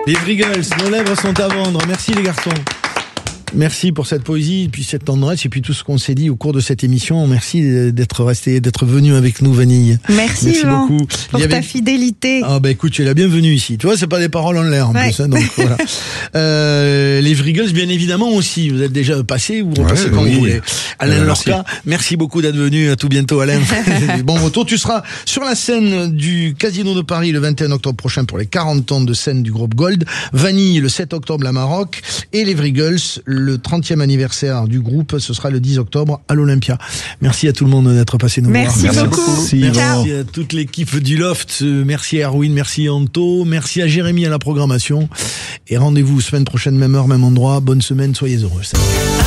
Les Vrigals, nos lèvres sont à vendre. Merci les garçons. Merci pour cette poésie, et puis cette tendresse, et puis tout ce qu'on s'est dit au cours de cette émission. Merci d'être venu avec nous, Vanille. Merci Yvan, beaucoup. Pour ta fidélité. Ah bah écoute, tu es la bienvenue ici. Tu vois, c'est pas des paroles en l'air en plus. Hein, donc voilà. Les Vrigals, bien évidemment aussi. Vous êtes déjà passé, vous repassez quand vous voulez. Alain Lorca, merci beaucoup d'être venu. À tout bientôt, Alain. Bon retour. Tu seras sur la scène du Casino de Paris le 21 octobre prochain pour les 40 ans de scène du groupe Gold. Vanille le 7 octobre à Maroc et les Vrigals le 30e anniversaire du groupe, ce sera le 10 octobre à l'Olympia. Merci à tout le monde d'être passé nous voir. Merci beaucoup. Merci à toute l'équipe du Loft. Merci à Erwin, merci à Anto, merci à Jérémy à la programmation. Et rendez-vous semaine prochaine, même heure, même endroit. Bonne semaine, soyez heureux. Salut.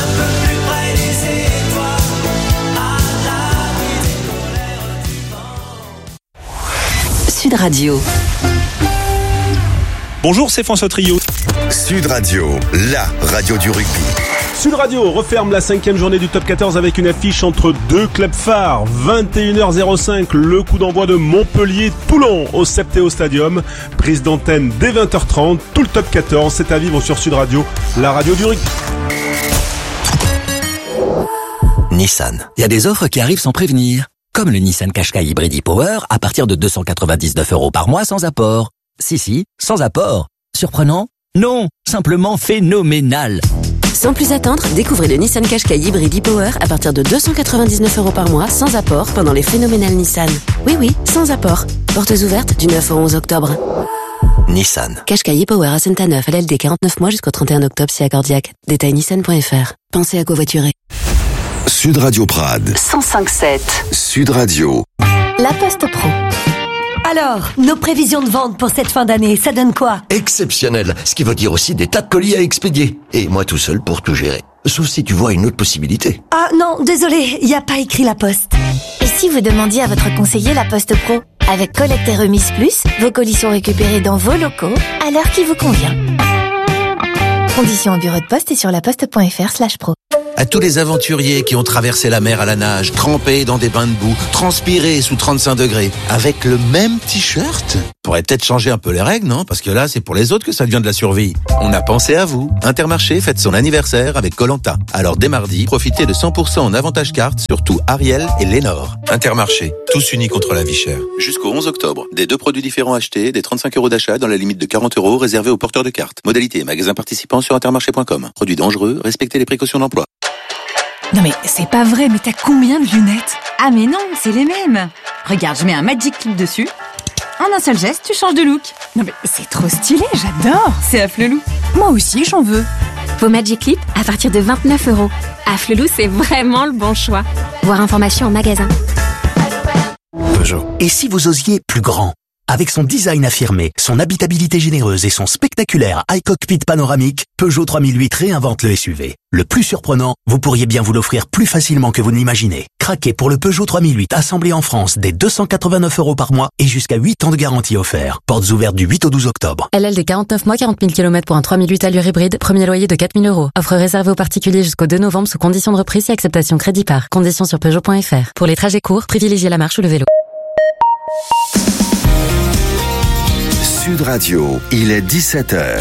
Sud Radio. Bonjour, c'est François Trio. Sud Radio, la radio du rugby. Sud Radio referme la 5e journée du Top 14 avec une affiche entre deux clubs phares. 21h05, le coup d'envoi de Montpellier-Toulon au Septéo Stadium. Prise d'antenne dès 20h30. Tout le Top 14, c'est à vivre sur Sud Radio, la radio du rugby. Nissan. Il y a des offres qui arrivent sans prévenir. Comme le Nissan Qashqai Hybrid e-Power à partir de 299 € par mois sans apport. Si, sans apport. Surprenant? Non, simplement phénoménal. Sans plus attendre, découvrez le Nissan Qashqai Hybrid e-Power à partir de 299 € par mois sans apport pendant les phénoménales Nissan. Oui, sans apport. Portes ouvertes du 9 au 11 octobre. Nissan. Qashqai e-Power à Saint-Aneuf, LLD 49 mois jusqu'au 31 octobre si accordiaque. Détail nissan.fr. Pensez à covoiturer. Sud Radio Prades. 105.7. Sud Radio. La Poste Pro. Alors, nos prévisions de vente pour cette fin d'année, ça donne quoi? Exceptionnel, ce qui veut dire aussi des tas de colis à expédier. Et moi tout seul pour tout gérer. Sauf si tu vois une autre possibilité. Ah non, désolé, il n'y a pas écrit La Poste. Et si vous demandiez à votre conseiller La Poste Pro? Avec collecte et remise plus, vos colis sont récupérés dans vos locaux à l'heure qui vous convient. Conditions au bureau de poste et sur laposte.fr/pro. À tous les aventuriers qui ont traversé la mer à la nage, trempés dans des bains de boue, transpirés sous 35 degrés, avec le même t-shirt. Pourrait peut-être changer un peu les règles, non? Parce que là, c'est pour les autres que ça devient de la survie. On a pensé à vous. Intermarché fête son anniversaire avec Koh-Lanta. Alors dès mardi, profitez de 100% en avantage carte sur tout Ariel et Lénore. Intermarché, tous unis contre la vie chère. Jusqu'au 11 octobre, des 2 produits différents achetés, des 35 € d'achat dans la limite de 40 € réservés aux porteurs de cartes. Modalité et magasins participants sur intermarché.com. Produits dangereux, respectez les précautions d'emploi. Non mais c'est pas vrai, mais t'as combien de lunettes? Ah mais non, c'est les mêmes. Regarde, je mets un Magic Clip dessus. En un seul geste, tu changes de look. Non mais c'est trop stylé, j'adore. C'est Afflelou. Moi aussi, j'en veux. Vos Magic Clip à partir de 29 €. Afflelou, c'est vraiment le bon choix. Voir information en magasin. Peugeot. Et si vous osiez plus grand? Avec son design affirmé, son habitabilité généreuse et son spectaculaire iCockpit panoramique, Peugeot 3008 réinvente le SUV. Le plus surprenant, vous pourriez bien vous l'offrir plus facilement que vous ne l'imaginez. Craquez pour le Peugeot 3008 assemblé en France dès 289 € par mois et jusqu'à 8 ans de garantie offert. Portes ouvertes du 8 au 12 octobre. LLD 49 mois, 40 000 km pour un 3008 allure hybride, premier loyer de 4 000 €. Offre réservée aux particuliers jusqu'au 2 novembre sous conditions de reprise et acceptation crédit par. Conditions sur Peugeot.fr. Pour les trajets courts, privilégiez la marche ou le vélo. Sud Radio, il est 17h.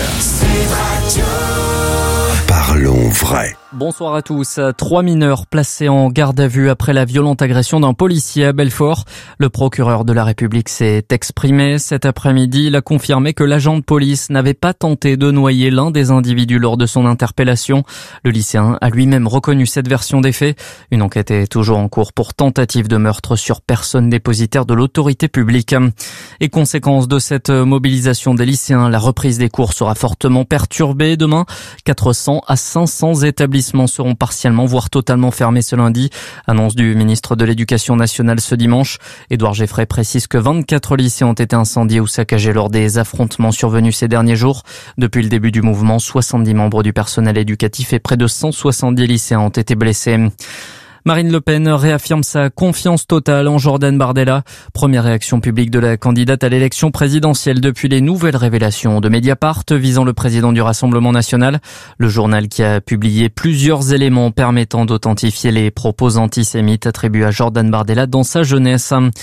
Parlons vrai. Bonsoir à tous. 3 mineurs placés en garde à vue après la violente agression d'un policier à Belfort. Le procureur de la République s'est exprimé cet après-midi. Il a confirmé que l'agent de police n'avait pas tenté de noyer l'un des individus lors de son interpellation. Le lycéen a lui-même reconnu cette version des faits. Une enquête est toujours en cours pour tentative de meurtre sur personne dépositaire de l'autorité publique. Et conséquence de cette mobilisation des lycéens, la reprise des cours sera fortement perturbée. Demain, 400 à 500 établissements seront partiellement, voire totalement fermés ce lundi. Annonce du ministre de l'Éducation nationale ce dimanche. Édouard Geffray précise que 24 lycées ont été incendiés ou saccagés lors des affrontements survenus ces derniers jours. Depuis le début du mouvement, 70 membres du personnel éducatif et près de 170 lycéens ont été blessés. Marine Le Pen réaffirme sa confiance totale en Jordan Bardella. Première réaction publique de la candidate à l'élection présidentielle depuis les nouvelles révélations de Mediapart visant le président du Rassemblement national. Le journal qui a publié plusieurs éléments permettant d'authentifier les propos antisémites attribués à Jordan Bardella dans sa jeunesse.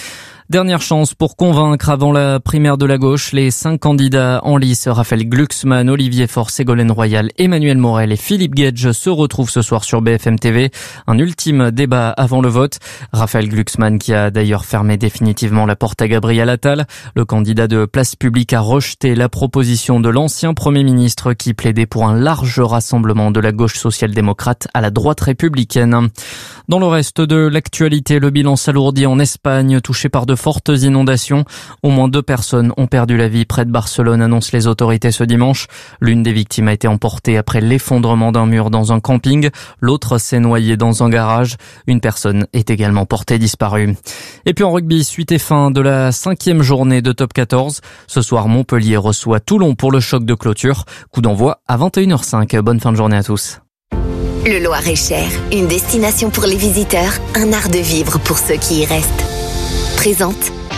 Dernière chance pour convaincre avant la primaire de la gauche. Les 5 candidats en lice, Raphaël Glucksmann, Olivier Faure, Ségolène Royal, Emmanuel Morel et Philippe Guedj se retrouvent ce soir sur BFM TV. Un ultime débat avant le vote. Raphaël Glucksmann qui a d'ailleurs fermé définitivement la porte à Gabriel Attal. Le candidat de Place Publique a rejeté la proposition de l'ancien Premier ministre qui plaidait pour un large rassemblement de la gauche social-démocrate à la droite républicaine. Dans le reste de l'actualité, le bilan s'alourdit en Espagne, touché par de fortes inondations. Au moins 2 personnes ont perdu la vie près de Barcelone, annoncent les autorités ce dimanche. L'une des victimes a été emportée après l'effondrement d'un mur dans un camping. L'autre s'est noyée dans un garage. Une personne est également portée disparue. Et puis en rugby, suite et fin de la 5e journée de Top 14. Ce soir, Montpellier reçoit Toulon pour le choc de clôture. Coup d'envoi à 21h05. Bonne fin de journée à tous. Le Loir-et-Cher, une destination pour les visiteurs, un art de vivre pour ceux qui y restent. Présente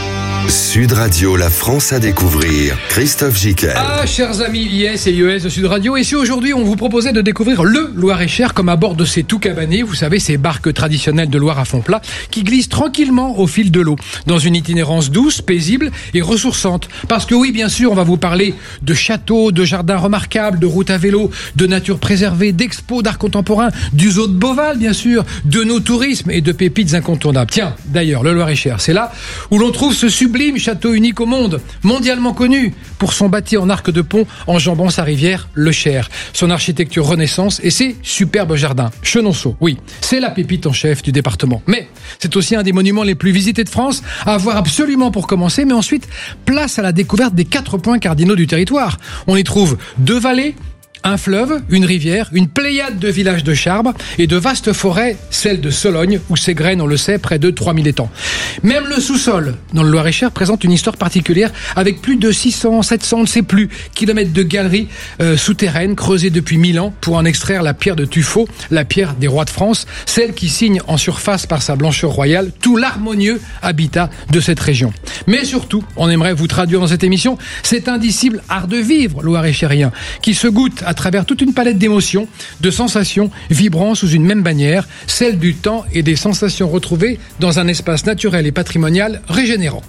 Sud Radio, la France à découvrir. Christophe Gicquel. Ah, chers amis IS et IES de Sud Radio, et si aujourd'hui on vous proposait de découvrir le Loir-et-Cher comme à bord de ces tout cabanés, vous savez, ces barques traditionnelles de Loire à fond plat qui glissent tranquillement au fil de l'eau, dans une itinérance douce, paisible et ressourçante. Parce que oui, bien sûr, on va vous parler de châteaux, de jardins remarquables, de routes à vélo, de nature préservée, d'expos d'art contemporain, du zoo de Beauval, bien sûr, de nos tourismes et de pépites incontournables. Tiens, d'ailleurs, le Loir-et-Cher, c'est là où l'on trouve ce sublime château unique au monde, mondialement connu pour son bâti en arc de pont enjambant sa rivière, le Cher, son architecture renaissance et ses superbes jardins. Chenonceau, oui, c'est la pépite en chef du département. Mais c'est aussi un des monuments les plus visités de France, à voir absolument pour commencer, mais ensuite, place à la découverte des 4 points cardinaux du territoire. On y trouve 2 vallées, un fleuve, une rivière, une pléiade de villages de charme et de vastes forêts, celle de Sologne, où s'égrènent, on le sait, près de 3000 étangs. Même le sous-sol, dans le Loir-et-Cher, présente une histoire particulière avec plus de 600, 700, on ne sait plus, kilomètres de galeries souterraines creusées depuis 1000 ans pour en extraire la pierre de tuffeau, la pierre des rois de France, celle qui signe en surface par sa blancheur royale tout l'harmonieux habitat de cette région. Mais surtout, on aimerait vous traduire dans cette émission cet indicible art de vivre loir-et-chérien qui se goûte à travers toute une palette d'émotions, de sensations vibrant sous une même bannière, celle du temps et des sensations retrouvées dans un espace naturel et patrimonial régénérant.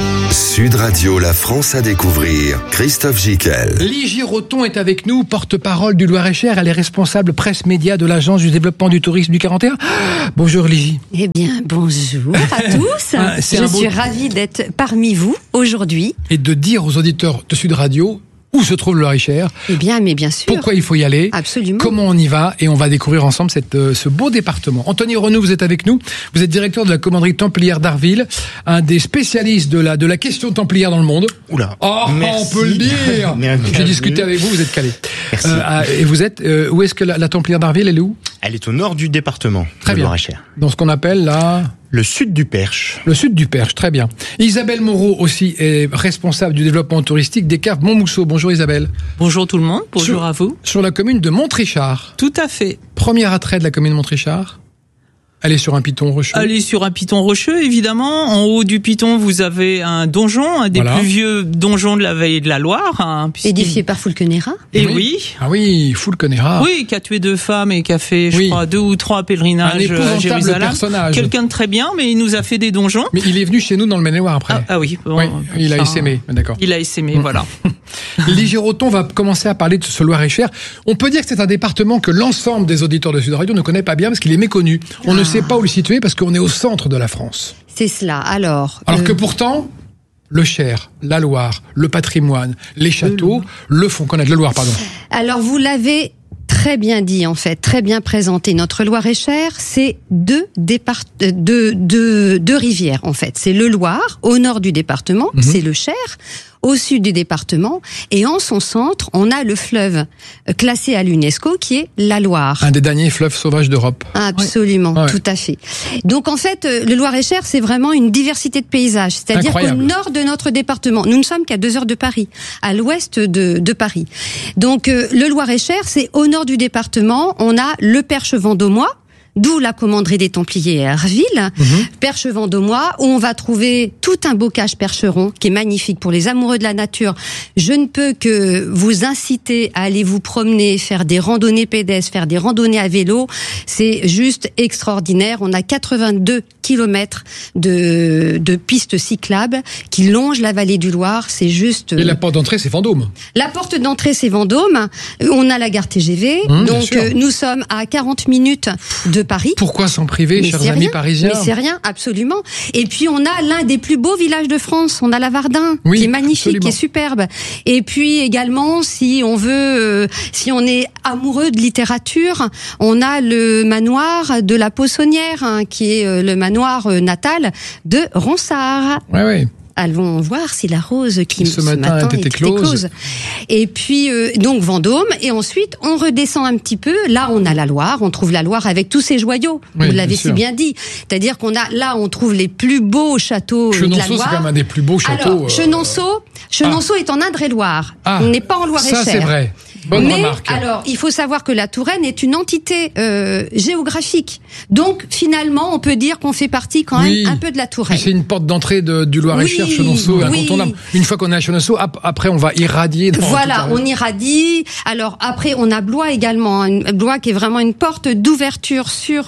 Sud Radio, la France à découvrir. Christophe Gicquel. Ligie Roton est avec nous, porte-parole du Loir-et-Cher. Elle est responsable presse média de l'Agence du développement du tourisme du 41. Bonjour Ligie. Eh bien, bonjour à tous. Je suis ravie d'être parmi vous aujourd'hui. Et de dire aux auditeurs de Sud Radio où se trouve le Loir-et-Cher. Eh bien, mais bien sûr. Pourquoi il faut y aller. Absolument. Comment on y va. Et on va découvrir ensemble ce beau département. Anthony Renaud, vous êtes avec nous. Vous êtes directeur de la commanderie templière d'Arville, un des spécialistes de la question templière dans le monde. Oula. Oh, merci. on peut le dire. J'ai discuté avec vous, vous êtes calé. Merci. Et vous êtes, où est-ce que la templière d'Arville, elle est où? Elle est au nord du département. Très bien. Loir-et-Cher. Dans ce qu'on appelle le sud du Perche. Le sud du Perche, très bien. Isabelle Moreau aussi est responsable du développement touristique des caves Montmousseau. Bonjour Isabelle. Bonjour tout le monde, bonjour à vous. Sur la commune de Montrichard. Tout à fait. Premier attrait de la commune de Montrichard. Elle est sur un piton rocheux. Elle est sur un piton rocheux, évidemment. En haut du piton, vous avez un donjon, un des plus vieux donjons de la vallée de la Loire. Édifié par Fulkenera. Et oui. Ah oui, Fulkenera. Oui, qui a tué 2 femmes et qui a fait, je crois, 2 ou 3 pèlerinages à Jérusalem. Personnage. Quelqu'un de très bien, mais il nous a fait des donjons. Mais il est venu chez nous dans le Maine-et-Loire après. Ah oui. Bon, oui, il a essaimé, d'accord. Il a essaimé, voilà. Ligie Roton va commencer à parler de ce Loir-et-Cher. On peut dire que c'est un département que l'ensemble des auditeurs de Sud Radio ne connaît pas bien parce qu'il est méconnu. On ne sait pas où le situer parce qu'on est au centre de la France. C'est cela. Alors que pourtant, le Cher, la Loire, le patrimoine, les châteaux, le font connaître. Le Loir, pardon. Alors vous l'avez très bien dit en fait, très bien présenté. Notre Loir-et-Cher, c'est 2 rivières en fait. C'est le Loir au nord du département, c'est le Cher au sud du département, et en son centre, on a le fleuve classé à l'UNESCO qui est la Loire. Un des derniers fleuves sauvages d'Europe. Absolument, tout à fait. Donc en fait, le Loir-et-Cher, c'est vraiment une diversité de paysages. C'est-à-dire qu'au nord de notre département, nous ne sommes qu'à 2 heures de Paris, à l'ouest de Paris. Donc le Loir-et-Cher, c'est au nord du département, on a le Perche vendômois, d'où la commanderie des Templiers à Arville, Perche vendômois, où on va trouver tout un bocage percheron qui est magnifique pour les amoureux de la nature. Je ne peux que vous inciter à aller vous promener, faire des randonnées pédestres, faire des randonnées à vélo. C'est juste extraordinaire. On a 82 kilomètres de pistes cyclables qui longent la vallée du Loir. C'est juste... Et la porte d'entrée, c'est Vendôme. La porte d'entrée, c'est Vendôme. On a la gare TGV. Donc, nous sommes à 40 minutes de Paris. Pourquoi s'en priver, chers amis parisiens? Mais c'est rien, absolument. Et puis, on a l'un des plus beaux villages de France. On a la Vardin, qui est magnifique, absolument. Qui est superbe. Et puis, également, si on veut, si on est amoureux de littérature, on a le manoir de la Poissonnière, qui est le manoir natal de Ronsard. Ouais. Allons voir si la rose qui ce matin était éclose. Et puis donc Vendôme, et ensuite on redescend un petit peu. Là on a la Loire, on trouve la Loire avec tous ses joyaux. Vous l'avez si bien dit. C'est-à-dire qu'on a là on trouve les plus beaux châteaux de la Loire. Chenonceau, c'est quand même un des plus beaux châteaux. Alors Chenonceau est en Indre-et-Loire. On n'est pas en Loire-et-Cher. Ça c'est vrai. Bonne remarque. Alors, il faut savoir que la Touraine est une entité géographique. Donc, finalement, on peut dire qu'on fait partie quand même un peu de la Touraine. Puis c'est une porte d'entrée du Loir-et-Cher, Chenonceau, incontournable. Une fois qu'on est à Chenonceau, après on va irradier. Voilà, on irradie. Alors après, on a Blois également. Blois qui est vraiment une porte d'ouverture sur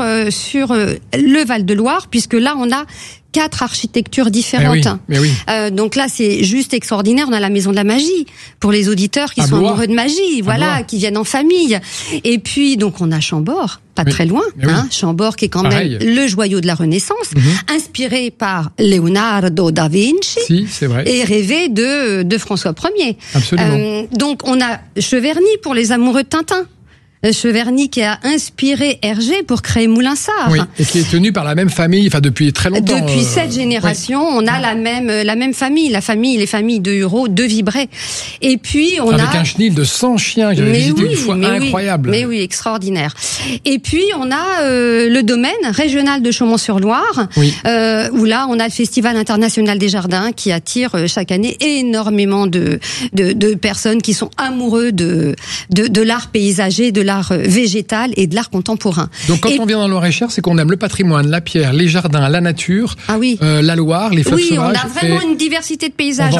le Val-de-Loire, puisque là, on a 4 architectures différentes. Mais oui. Donc là, c'est juste extraordinaire. On a la Maison de la Magie pour les auditeurs qui sont amoureux de magie, qui viennent en famille. Et puis, donc, on a Chambord, pas très loin. Chambord qui est quand même le joyau de la Renaissance, inspiré par Leonardo da Vinci. Si, c'est vrai. Et rêvé de François Ier. Absolument. Donc, on a Cheverny pour les amoureux de Tintin. Cheverny qui a inspiré Hergé pour créer Moulinsart. Oui, et qui est tenu par la même famille, depuis très longtemps. Depuis 7 générations, on a la même famille, les familles de Hureau, de Vibray. Et puis avec un chenil de 100 chiens, j'avais visité une fois, incroyable. Mais oui, extraordinaire. Et puis on a le domaine régional de Chaumont-sur-Loire, où là on a le Festival international des jardins qui attire chaque année énormément de personnes qui sont amoureux de l'art paysager, de l'art végétal et de l'art contemporain. Donc quand on vient dans le Loir-et-Cher, c'est qu'on aime le patrimoine, la pierre, les jardins, la nature, la Loire, les fleuves sauvages. Oui, on a vraiment une diversité de paysages.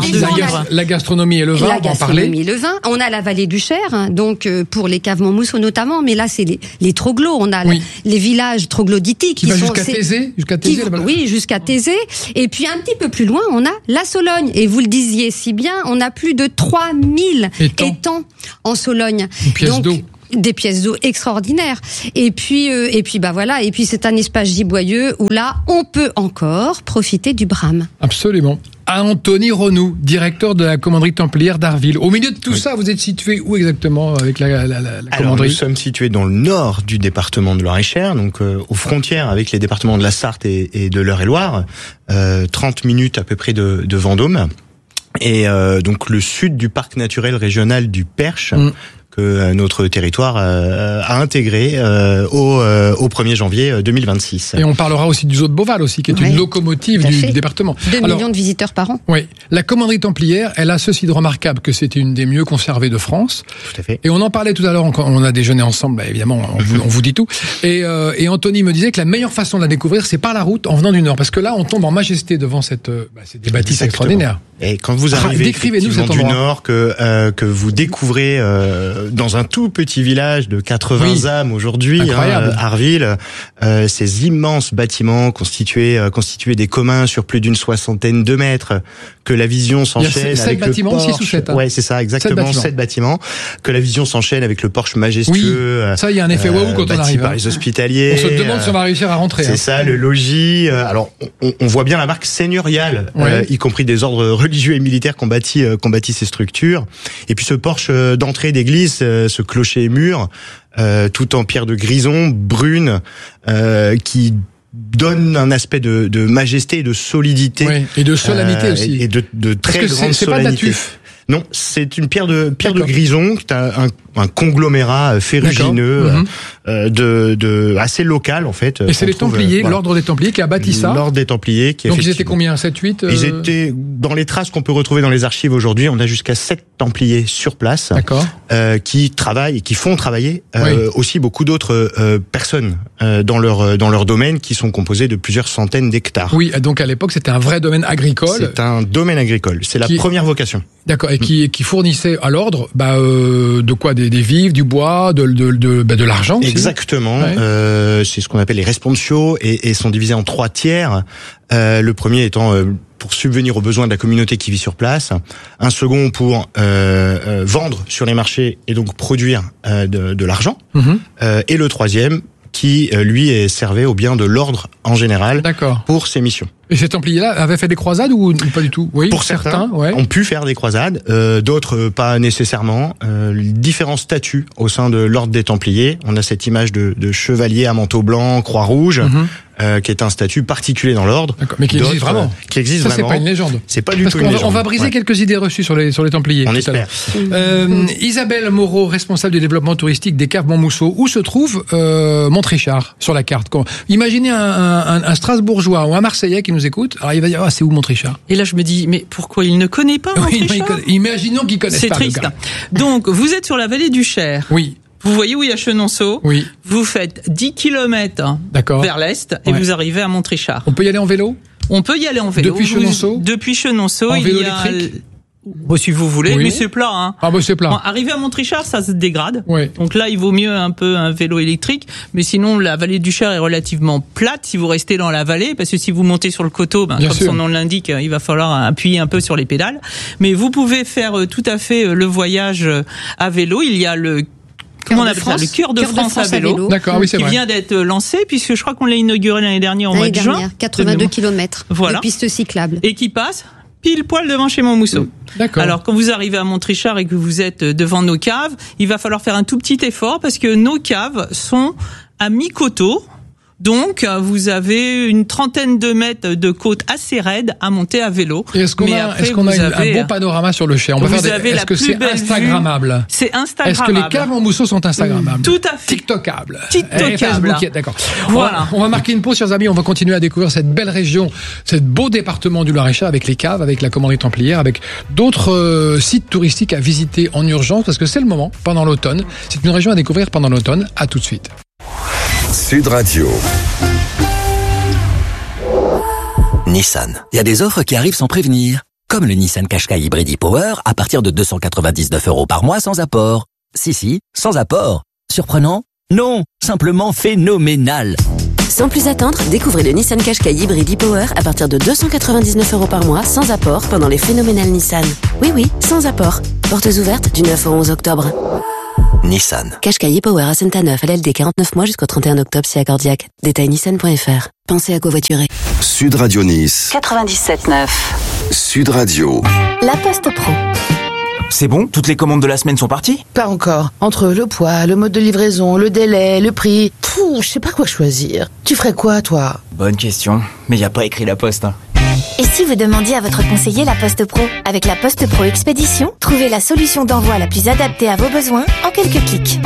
La gastronomie et le vin, on va en parler. Le vin. On a la vallée du Cher, donc pour les caves Montmousseau notamment, mais là c'est les troglos. On a les villages troglodytiques qui va jusqu'à Thésée. Oui, jusqu'à Thésée. Et puis un petit peu plus loin, on a la Sologne. Et vous le disiez si bien, on a plus de 3000 étangs en Sologne. Une pièce d'eau. Des pièces d'eau extraordinaires. Et puis voilà. Et puis c'est un espace giboyeux où là, on peut encore profiter du Brame. Absolument. Anthony Renou, directeur de la commanderie templière d'Arville. Au milieu de tout ça, vous êtes situé où exactement avec la commanderie? Alors, nous sommes situés dans le nord du département de Loir-et-Cher, donc aux frontières avec les départements de la Sarthe et de l'Eure-et-Loire, 30 minutes à peu près de Vendôme. Et donc le sud du parc naturel régional du Perche, que notre territoire a intégré au 1er janvier 2026. Et on parlera aussi du zoo de Beauval aussi, qui est une locomotive du département. 2 millions de visiteurs par an. Oui. La commanderie templière, elle a ceci de remarquable que c'est une des mieux conservées de France. Tout à fait. Et on en parlait tout à l'heure, on a déjeuné ensemble, évidemment, on vous dit tout. Et Anthony me disait que la meilleure façon de la découvrir, c'est par la route en venant du nord. Parce que là, on tombe en majesté devant c'est des bâtisses extraordinaires. Et quand vous arrivez du nord, que vous découvrez dans un tout petit village de 80 âmes aujourd'hui, Arville, ces immenses bâtiments constitués des communs sur plus d'une 60aine de mètres, que la vision s'enchaîne avec le bâtiments, Porsche. 6 ou 7, Ouais, c'est ça, exactement, 7 bâtiments, que la vision s'enchaîne avec le Porsche majestueux. Oui, ça, il y a un effet waouh quand on arrive. Par les hospitaliers. On se demande si on va réussir à rentrer. C'est ça, le logis. Alors, on voit bien la marque seigneuriale, y compris des ordres religieux et militaires qui ont bâti ces structures. Et puis ce porche d'entrée d'église, ce clocher mur, tout en pierre de grison, brune, qui donne un aspect de majesté et de solidité. Oui, et de solennité aussi. Et de très grande solennité. C'est pas de la tuf. Non, c'est une pierre de grison, qui est un conglomérat ferrugineux, assez local en fait. Et c'est les Templiers, l'ordre des Templiers qui a bâti ça. L'ordre des Templiers qui. Donc ils étaient combien, 7, 8 Ils étaient dans les traces qu'on peut retrouver dans les archives aujourd'hui. On a jusqu'à 7 Templiers sur place, qui travaillent et qui font travailler aussi beaucoup d'autres personnes dans leur domaine, qui sont composés de plusieurs centaines d'hectares. Oui, donc à l'époque c'était un vrai domaine agricole. C'est un domaine agricole. C'est la première vocation. D'accord, et qui fournissait à l'ordre, de quoi, des vivres, du bois, de l'argent aussi. Exactement. Ouais. C'est ce qu'on appelle les responsio et sont divisés en 3 tiers. Le premier étant pour subvenir aux besoins de la communauté qui vit sur place. Un second pour vendre sur les marchés et donc produire de l'argent. Et le troisième qui, lui, est servi au bien de l'ordre en général pour ses missions. Et ces Templiers-là avaient fait des croisades ou pas du tout? Oui, pour certains ont pu faire des croisades, d'autres pas nécessairement. Différents statuts au sein de l'ordre des Templiers. On a cette image de chevalier à manteau blanc, croix rouge, qui est un statut particulier dans l'ordre. Mais qui existe vraiment. Qui existe vraiment. C'est pas une légende. C'est pas du tout une légende. On va briser quelques idées reçues sur les Templiers. On espère. Isabelle Moreau, responsable du développement touristique des Caves Montmousseau. Où se trouve Montrichard sur la carte? Imaginez un Strasbourgeois ou un Marseillais qui nous écoute. Alors il va dire c'est où Montrichard? Et là je me dis mais pourquoi il ne connaît pas Montrichard? Imaginons qu'il connaisse pas. C'est triste. Donc vous êtes sur la vallée du Cher. Oui. Vous voyez où il y a Chenonceau. Oui. Vous faites 10 km vers l'est et vous arrivez à Montrichard. On peut y aller en vélo? On peut y aller en vélo. Depuis Chenonceau? Depuis Chenonceau, en il vélo y a... électrique? Si vous voulez, mais c'est plat. Hein. Ah c'est plat. Bon, arrivé à Montrichard, ça se dégrade. Oui. Donc là, il vaut mieux un peu un vélo électrique. Mais sinon, la vallée du Cher est relativement plate si vous restez dans la vallée, parce que si vous montez sur le coteau, comme son nom l'indique, il va falloir appuyer un peu sur les pédales. Mais vous pouvez faire tout à fait le voyage à vélo. Il y a le comment on appelle ça, le Cœur de France à vélo, qui vient d'être lancé, puisque je crois qu'on l'a inauguré l'année dernière au mois de juin. 82 km de pistes cyclables. Et qui passe pile poil devant chez Montmousseau. Alors, quand vous arrivez à Montrichard et que vous êtes devant nos caves, il va falloir faire un tout petit effort parce que nos caves sont à mi-coteau. Donc, vous avez une trentaine de mètres de côte assez raide à monter à vélo. Et est-ce qu'on a un beau panorama sur le Cher? Est-ce que c'est instagrammable? C'est instagrammable. Est-ce que les caves en Mousseau sont instagrammables? Tout à fait. TikTokable. D'accord. Voilà. On va marquer une pause, chers amis. On va continuer à découvrir cette belle région, ce beau département du Loir-et-Cher avec les caves, avec la commanderie templière, avec d'autres sites touristiques à visiter en urgence parce que c'est le moment, pendant l'automne. C'est une région à découvrir pendant l'automne. À tout de suite. Sud Radio. Nissan. Il y a des offres qui arrivent sans prévenir. Comme le Nissan Qashqai Hybrid e-Power à partir de 299 € par mois sans apport. Si, sans apport. Surprenant? Non, simplement phénoménal. Sans plus attendre, découvrez le Nissan Qashqai Hybrid e-Power à partir de 299 € par mois sans apport pendant les phénoménales Nissan. Oui, sans apport. Portes ouvertes du 9 au 11 octobre. Nissan. Qashqai e-Power à Saint-Aneuf, LLD 49 mois jusqu'au 31 octobre si accordiaque. Détail nissan.fr. Pensez à covoiturer. Sud Radio Nice. 97.9. Sud Radio. La Poste Pro. C'est bon? Toutes les commandes de la semaine sont parties? Pas encore. Entre le poids, le mode de livraison, le délai, le prix... je sais pas quoi choisir. Tu ferais quoi, toi? Bonne question. Mais y a pas écrit la Poste, hein. Et si vous demandiez à votre conseiller la Poste Pro? Avec la Poste Pro Expédition, trouvez la solution d'envoi la plus adaptée à vos besoins en quelques clics.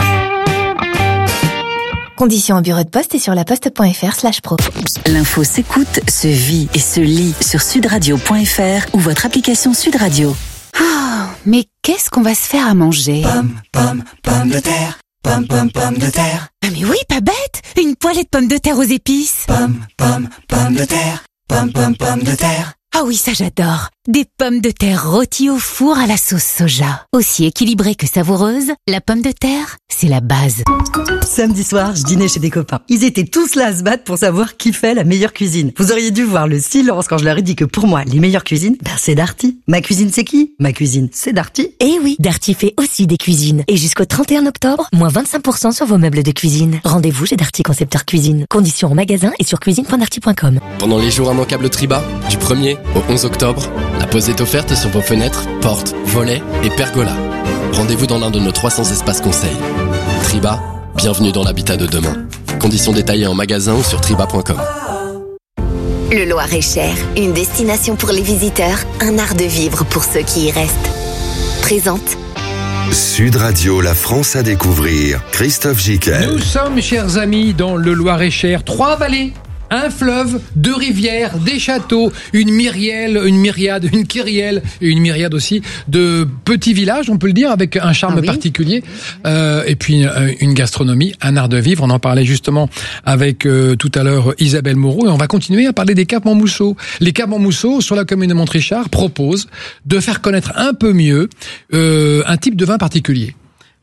Conditions en bureau de poste et sur laposte.fr/pro. L'info s'écoute, se vit et se lit sur sudradio.fr ou votre application Sud Radio. Mais qu'est-ce qu'on va se faire à manger? Pommes de terre. Pommes de terre. Ah mais oui, pas bête. Une poêlée de pommes de terre aux épices. Pommes de terre. Pommes de terre. Ah oui, ça j'adore. Des pommes de terre rôties au four à la sauce soja. Aussi équilibrée que savoureuse, la pomme de terre, c'est la base. Samedi soir, je dînais chez des copains. Ils étaient tous là à se battre pour savoir qui fait la meilleure cuisine. Vous auriez dû voir le silence quand je leur ai dit que pour moi, les meilleures cuisines, c'est Darty. Ma cuisine, c'est qui? Ma cuisine, c'est Darty. Eh oui, Darty fait aussi des cuisines. Et jusqu'au 31 octobre, moins 25% sur vos meubles de cuisine. Rendez-vous chez Darty Concepteur Cuisine. Conditions en magasin et sur cuisine.darty.com. Pendant les jours immanquables Triba, du 1er au 11 octobre, la pause est offerte sur vos fenêtres, portes, volets et pergolas. Rendez-vous dans l'un de nos 300 espaces conseils. Triba, bienvenue dans l'habitat de demain. Conditions détaillées en magasin ou sur triba.com. Le Loir-et-Cher, une destination pour les visiteurs, un art de vivre pour ceux qui y restent. Présente Sud Radio, la France à découvrir. Christophe Jiquel. Nous sommes, chers amis, dans le Loir-et-Cher. 3 vallées. Un fleuve, 2 rivières, des châteaux, une myriade, une kyrielle et une myriade aussi de petits villages, on peut le dire, avec un charme particulier. Et puis une gastronomie, un art de vivre. On en parlait justement avec tout à l'heure Isabelle Moreau et on va continuer à parler des Caves Montmousseau. Les Caves Montmousseau, sur la commune de Montrichard, proposent de faire connaître un peu mieux un type de vin particulier.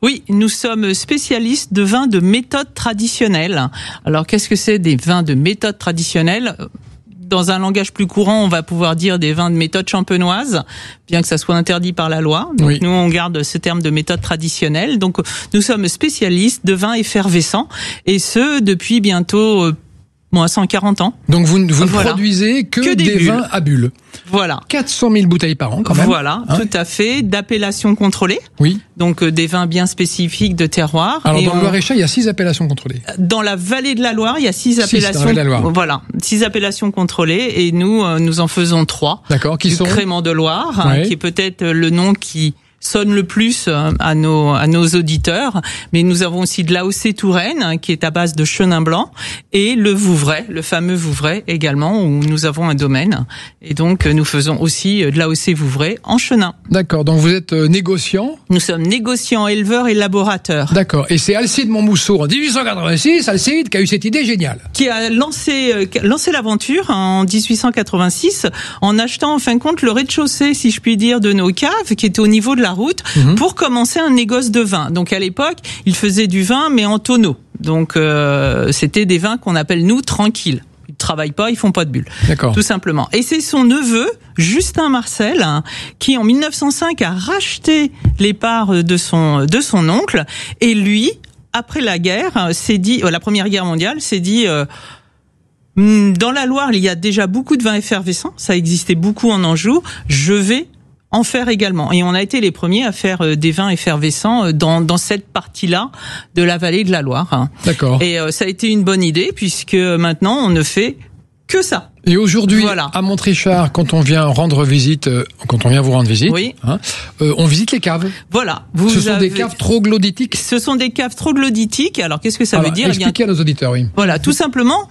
Oui, nous sommes spécialistes de vins de méthode traditionnelle. Alors, qu'est-ce que c'est des vins de méthode traditionnelle ? Dans un langage plus courant, on va pouvoir dire des vins de méthode champenoise, bien que ça soit interdit par la loi. Donc Nous, on garde ce terme de méthode traditionnelle. Donc, nous sommes spécialistes de vins effervescents, et ce, depuis bientôt 140 ans. Donc, vous ne produisez que des vins à bulles. Voilà. 400 000 bouteilles par an, quand même. Voilà, tout à fait. D'appellations contrôlées. Oui. Donc, des vins bien spécifiques de terroir. Alors, dans le Loir-et-Cher, il y a 6 appellations contrôlées. Dans la vallée de la Loire, il y a 6 appellations. Dans la vallée de la Loire. Voilà. 6 appellations contrôlées. Et nous en faisons 3. D'accord. Qui sont? Crémant de Loire, qui est peut-être le nom qui sonne le plus à nos auditeurs, mais nous avons aussi de l'AOC Touraine qui est à base de chenin blanc, et le Vouvray, le fameux Vouvray également, où nous avons un domaine, et donc nous faisons aussi de l'AOC Vouvray en chenin. D'accord, donc vous êtes négociant? Nous sommes négociants, éleveurs et laborateurs. D'accord, et c'est Alcide Montmousseau en 1886, Alcide qui a eu cette idée géniale. Qui a lancé l'aventure en 1886 en achetant en fin de compte le rez-de-chaussée, si je puis dire, de nos caves, qui était au niveau de la route, pour commencer un négoce de vin. Donc à l'époque, il faisait du vin mais en tonneau. Donc c'était des vins qu'on appelle nous tranquilles. Ils ne travaillent pas, ils font pas de bulles. D'accord. Tout simplement. Et c'est son neveu, Justin Marcel, qui en 1905 a racheté les parts de son oncle, et lui, après la guerre, s'est dit, la Première Guerre mondiale, s'est dit dans la Loire, il y a déjà beaucoup de vins effervescents, ça existait beaucoup en Anjou, je vais en faire également. Et on a été les premiers à faire des vins effervescents dans cette partie-là de la vallée de la Loire. D'accord. Et ça a été une bonne idée, puisque maintenant on ne fait que ça. Et aujourd'hui, à Montrichard, quand on vient vous rendre visite, on visite les caves. Voilà. Ce sont des caves troglodytiques. Ce sont des caves troglodytiques. Alors, qu'est-ce que ça veut dire? Expliquez à nos auditeurs, oui. Voilà, tout simplement,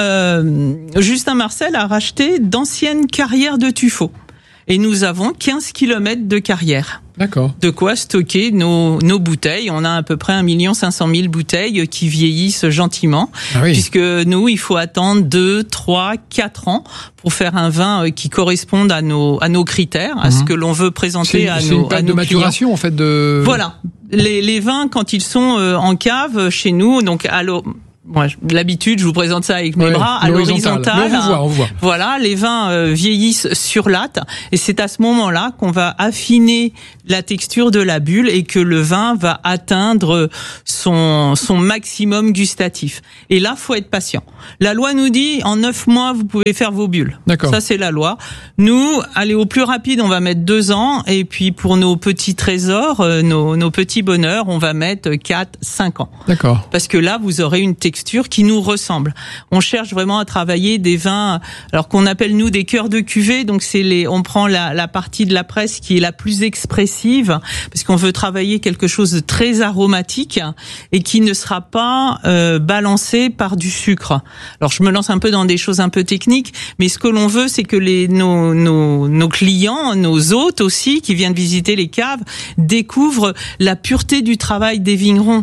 Justin Marcel a racheté d'anciennes carrières de tuffeau. Et nous avons 15 kilomètres de carrière. D'accord. De quoi stocker nos bouteilles. On a à peu près 1 500 000 bouteilles qui vieillissent gentiment. Ah oui. Puisque nous, il faut attendre 2, 3, 4 ans pour faire un vin qui corresponde à nos critères, à ce que l'on veut présenter à nos clients. C'est une période de maturation, en fait, de... Voilà. Les vins, quand ils sont en cave chez nous, donc moi, l'habitude, je vous présente ça avec mes bras, à l'horizontale. On voit. Voilà, les vins vieillissent sur latte, et c'est à ce moment-là qu'on va affiner la texture de la bulle et que le vin va atteindre son maximum gustatif. Et là, faut être patient. La loi nous dit, en 9 mois, vous pouvez faire vos bulles. D'accord. Ça, c'est la loi. Nous, allez au plus rapide, on va mettre 2 ans, et puis pour nos petits trésors, nos petits bonheurs, on va mettre 4, 5 ans. D'accord. Parce que là, vous aurez une texture qui nous ressemble. On cherche vraiment à travailler des vins, alors qu'on appelle nous des cœurs de cuvée. Donc on prend la partie de la presse qui est la plus expressive, parce qu'on veut travailler quelque chose de très aromatique et qui ne sera pas balancé par du sucre. Alors je me lance un peu dans des choses un peu techniques, mais ce que l'on veut, c'est que nos clients, nos hôtes aussi, qui viennent visiter les caves, découvrent la pureté du travail des vignerons.